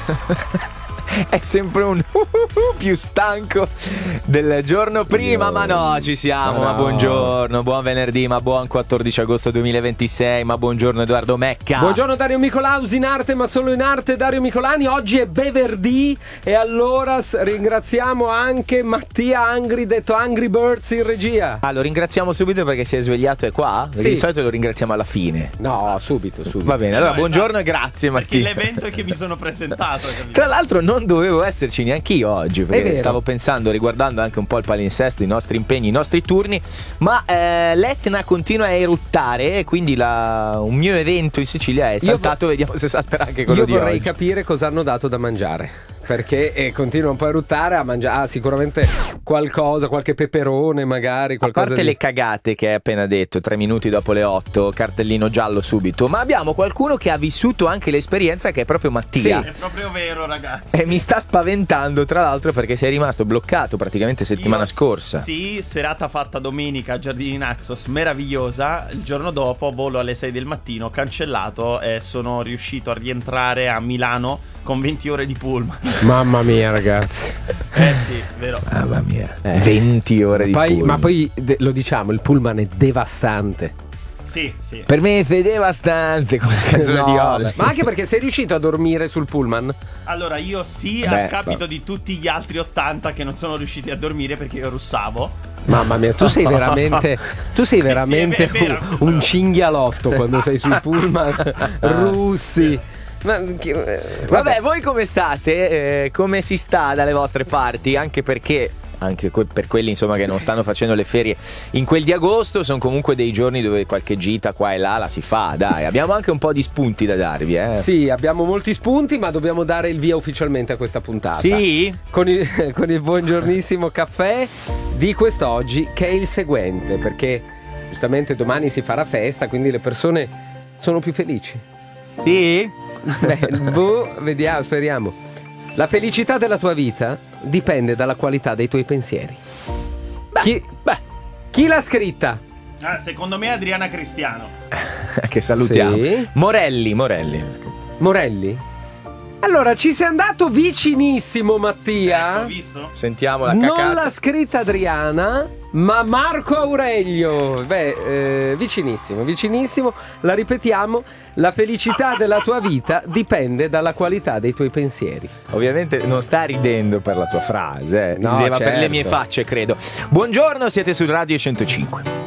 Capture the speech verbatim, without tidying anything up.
È sempre un più stanco del giorno prima, ma no, ci siamo, ma, no. ma buongiorno, buon venerdì, ma buon quattordici agosto duemilaventisei, ma buongiorno Edoardo Mecca. Buongiorno Dario Micolausi, in arte ma solo in arte Dario Micolani. Oggi è venerdì e allora ringraziamo anche Mattia Angri, detto Angry Birds in regia. Ah, lo ringraziamo subito perché si è svegliato e qua? Perché sì. di solito lo ringraziamo alla fine. No, subito, subito. Va bene, allora no, buongiorno esatto. e grazie Mattia. Perché l'evento è che mi sono presentato. Tra l'altro non dovevo esserci neanch'io oggi, perché stavo pensando, riguardando anche un po' il palinsesto, i nostri impegni, i nostri turni, ma eh, l'Etna continua a eruttare e quindi la, un mio evento in Sicilia è saltato, vo- vediamo se salterà anche quello io di vorrei oggi. capire cosa hanno dato da mangiare, perché eh, continua un po' a eruttare, a mangiare ah, sicuramente qualcosa, qualche peperone magari, qualcosa. A parte di... le cagate che hai appena detto, tre minuti dopo le otto, cartellino giallo subito, ma abbiamo qualcuno che ha vissuto anche l'esperienza, che è proprio Mattia. Sì, è proprio vero, ragazzi. E mi sta spaventando, tra l'altro, perché sei rimasto bloccato praticamente settimana Io, scorsa. Sì, serata fatta domenica a Giardini Naxos, meravigliosa. Il giorno dopo, volo alle sei del mattino, cancellato, e sono riuscito a rientrare a Milano con venti ore di pullman. Mamma mia, ragazzi. Eh sì, vero. Mamma mia, eh. venti ore di poi, pullman. Ma poi de- lo diciamo, il pullman è devastante. Sì, sì. Per me è devastante come la canzone no, di oggi. Ma anche perché sei riuscito a dormire sul pullman? Allora, io sì, Beh, a scapito beh. di tutti gli altri ottanta che non sono riusciti a dormire perché io russavo. Mamma mia, tu sei veramente Tu sei veramente sì, è vero, è vero. un, un cinghialotto quando sei sul pullman. Russi. Ma, che, eh, vabbè. Vabbè, voi come state? Eh, come si sta dalle vostre parti? Anche perché anche que- per quelli insomma che non stanno facendo le ferie in quel di agosto, sono comunque dei giorni dove qualche gita qua e là la si fa. Dai, abbiamo anche un po' di spunti da darvi, eh. Sì, abbiamo molti spunti, ma dobbiamo dare il via ufficialmente a questa puntata. Sì? Con il, con il buongiornissimo caffè di quest'oggi, che è il seguente, perché giustamente domani si farà festa, quindi le persone sono più felici. Sì? Beh, boh, vediamo, speriamo. La felicità della tua vita dipende dalla qualità dei tuoi pensieri. Beh, Chi, beh. chi l'ha scritta? Ah, secondo me è Adriana Cristiano. Che salutiamo. Sì. Morelli, Morelli. Morelli? Allora, ci sei andato vicinissimo, Mattia. Ecco, visto? Sentiamo la cacata. Non l'ha scritta Adriana, ma Marco Aurelio. Beh, eh, vicinissimo, vicinissimo. La ripetiamo: la felicità della tua vita dipende dalla qualità dei tuoi pensieri. Ovviamente non sta ridendo per la tua frase, eh. No, Rideva certo. per le mie facce, credo. Buongiorno, siete su Radio centocinque.